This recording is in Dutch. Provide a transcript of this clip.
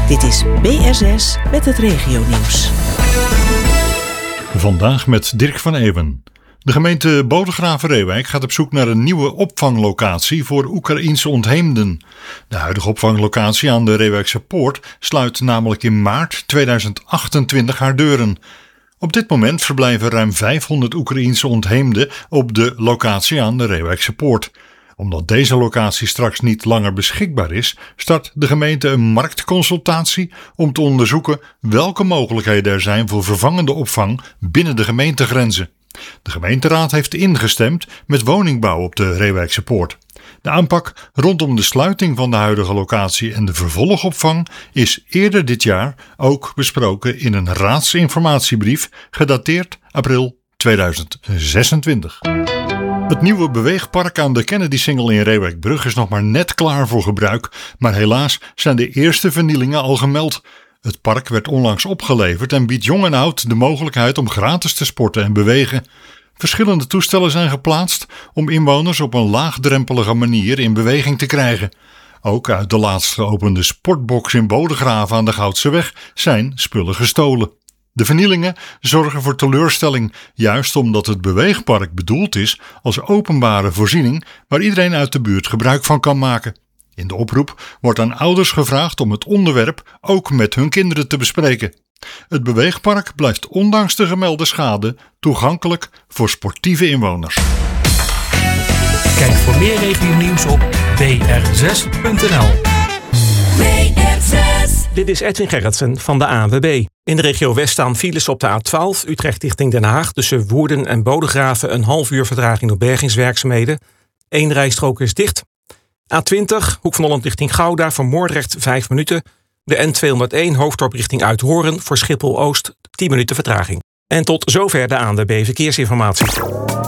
Dit is BSS met het regionieuws. Vandaag met Dirk van Ewen. De gemeente Bodegraven-Reewijk gaat op zoek naar een nieuwe opvanglocatie voor Oekraïense ontheemden. De huidige opvanglocatie aan de Reewijkse Poort sluit namelijk in maart 2028 haar deuren. Op dit moment verblijven ruim 500 Oekraïense ontheemden op de locatie aan de Reewijkse Poort. Omdat deze locatie straks niet langer beschikbaar is, start de gemeente een marktconsultatie om te onderzoeken welke mogelijkheden er zijn voor vervangende opvang binnen de gemeentegrenzen. De gemeenteraad heeft ingestemd met woningbouw op de Reewijkse Poort. De aanpak rondom de sluiting van de huidige locatie en de vervolgopvang is eerder dit jaar ook besproken in een raadsinformatiebrief gedateerd april 2026. Het nieuwe beweegpark aan de Kennedy-singel in Reewijkbrug is nog maar net klaar voor gebruik, maar helaas zijn de eerste vernielingen al gemeld. Het park werd onlangs opgeleverd en biedt jong en oud de mogelijkheid om gratis te sporten en bewegen. Verschillende toestellen zijn geplaatst om inwoners op een laagdrempelige manier in beweging te krijgen. Ook uit de laatst geopende sportbox in Bodegraven aan de Goudseweg zijn spullen gestolen. De vernielingen zorgen voor teleurstelling, juist omdat het beweegpark bedoeld is als openbare voorziening waar iedereen uit de buurt gebruik van kan maken. In de oproep wordt aan ouders gevraagd om het onderwerp ook met hun kinderen te bespreken. Het beweegpark blijft ondanks de gemelde schade toegankelijk voor sportieve inwoners. Kijk voor meer regionieuws op br6.nl. Dit is Edwin Gerritsen van de ANWB. In de regio West staan files op de A12 Utrecht richting Den Haag tussen Woerden en Bodegraven een half uur vertraging door bergingswerkzaamheden. 1 rijstrook is dicht. A20 Hoek van Holland richting Gouda voor Moordrecht 5 minuten. De N201 Hoofddorp richting Uithoorn voor Schiphol Oost 10 minuten vertraging. En tot zover de ANWB Verkeersinformatie.